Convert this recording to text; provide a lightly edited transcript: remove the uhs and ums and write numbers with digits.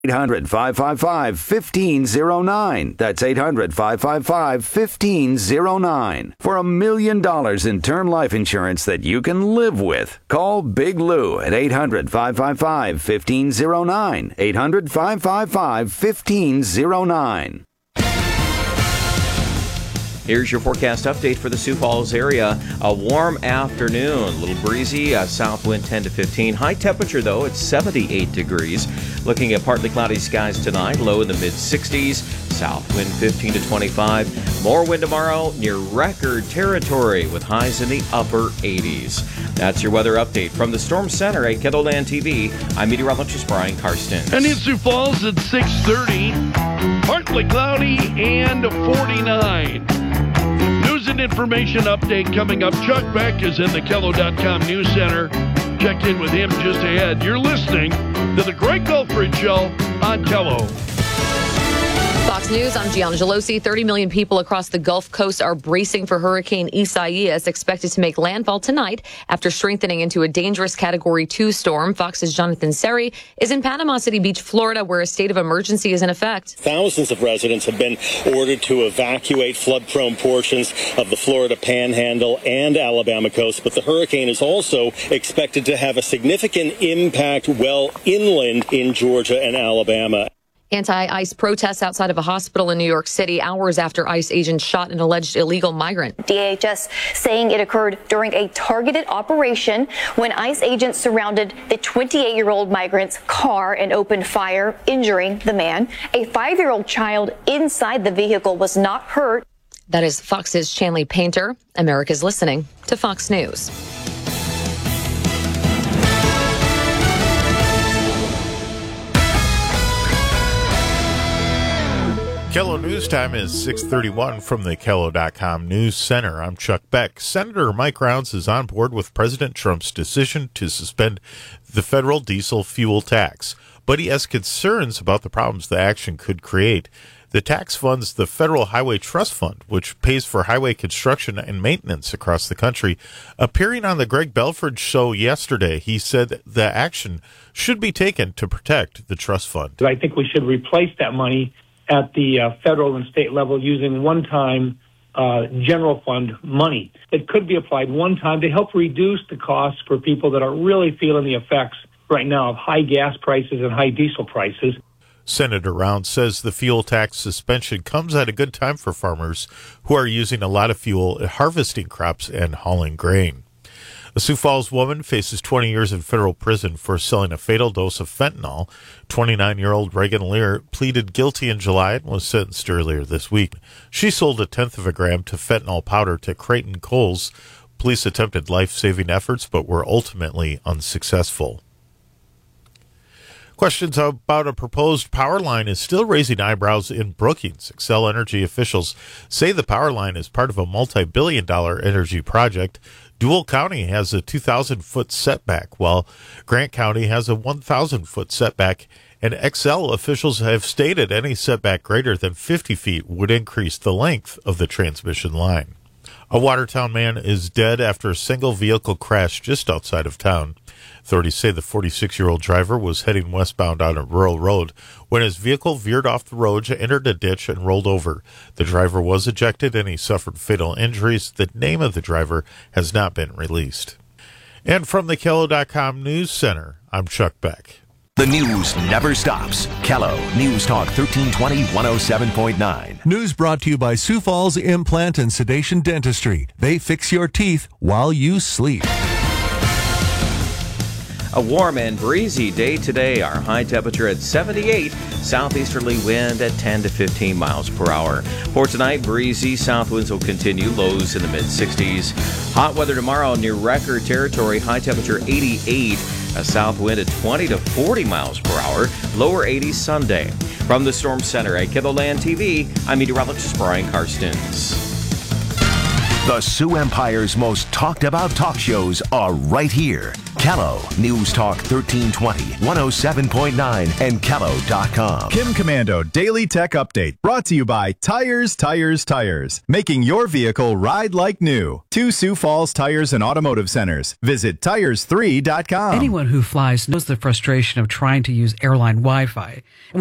800-555-1509. That's 800-555-1509. For $1 million in term life insurance that you can live with. Call Big Lou at 800-555-1509. 800-555-1509. Here's your forecast update for the Sioux Falls area. A warm afternoon, a little breezy, south wind 10 to 15. High temperature, though, it's 78 degrees. Looking at partly cloudy skies tonight, low in the mid-60s. South wind 15 to 25. More wind tomorrow near record territory with highs in the upper 80s. That's your weather update from the Storm Center at KENDLE-LAND TV. I'm meteorologist Brian Karsten. And in Sioux Falls at 6:30, partly cloudy and 49. News and information update coming up. Chuck Beck is in the KELO.com News Center. Check in with him just ahead. You're listening to the Greg Belford Show on KELO. Fox News, I'm Gianna Gelosi. 30 million people across the Gulf Coast are bracing for Hurricane Isaias, expected to make landfall tonight after strengthening into a dangerous Category 2 storm. Fox's Jonathan Seri is in Panama City Beach, Florida, where a state of emergency is in effect. Thousands of residents have been ordered to evacuate flood-prone portions of the Florida Panhandle and Alabama coast, but the hurricane is also expected to have a significant impact well inland in Georgia and Alabama. Anti-ICE protests outside of a hospital in New York City hours after ICE agents shot an alleged illegal migrant. DHS saying it occurred during a targeted operation when ICE agents surrounded the 28-year-old migrant's car and opened fire, injuring the man. A 5-year-old child inside the vehicle was not hurt. That is Fox's Chanley Painter. America's listening to Fox News. KELO News Time is 6:31 from the KELO.com News Center. I'm Chuck Beck. Senator Mike Rounds is on board with President Trump's decision to suspend the federal diesel fuel tax, but he has concerns about the problems the action could create. The tax funds the Federal Highway Trust Fund, which pays for highway construction and maintenance across the country. Appearing on the Greg Belford Show yesterday, he said the action should be taken to protect the trust fund. I think we should replace that money at the federal and state level using one-time general fund money. It could be applied one time to help reduce the costs for people that are really feeling the effects right now of high gas prices and high diesel prices. Senator Rounds says the fuel tax suspension comes at a good time for farmers who are using a lot of fuel harvesting crops and hauling grain. A Sioux Falls woman faces 20 years in federal prison for selling a fatal dose of fentanyl. 29-year-old Reagan Lear pleaded guilty in July and was sentenced earlier this week. She sold 1/10 of a gram to fentanyl powder to Creighton Coles. Police attempted life-saving efforts but were ultimately unsuccessful. Questions about a proposed power line is still raising eyebrows in Brookings. Xcel Energy officials say the power line is part of a multi-billion-dollar energy project. Dual County has a 2,000-foot setback, while Grant County has a 1,000-foot setback, and Xcel officials have stated any setback greater than 50 feet would increase the length of the transmission line. A Watertown man is dead after a single vehicle crash just outside of town. Authorities say the 46-year-old driver was heading westbound on a rural road when his vehicle veered off the road, entered a ditch, and rolled over. The driver was ejected and he suffered fatal injuries. The name of the driver has not been released. And from the KELO.com News Center, I'm Chuck Beck. The news never stops. KELO News Talk 1320 107.9. News brought to you by Sioux Falls Implant and Sedation Dentistry. They fix your teeth while you sleep. A warm and breezy day today. Our high temperature at 78, southeasterly wind at 10 to 15 miles per hour. For tonight, breezy south winds will continue, lows in the mid-60s. Hot weather tomorrow near record territory, high temperature 88, a south wind at 20 to 40 miles per hour, lower 80s Sunday. From the Storm Center at KENDLE-LAND TV, I'm meteorologist Brian Karstens. The Sioux Empire's most talked about talk shows are right here. Kello, News Talk 1320, 107.9, and Kello.com. Kim Commando Daily Tech Update, brought to you by Tires, making your vehicle ride like new. 2 Sioux Falls Tires and Automotive Centers. Visit tires3.com. Anyone who flies knows the frustration of trying to use airline Wi-Fi.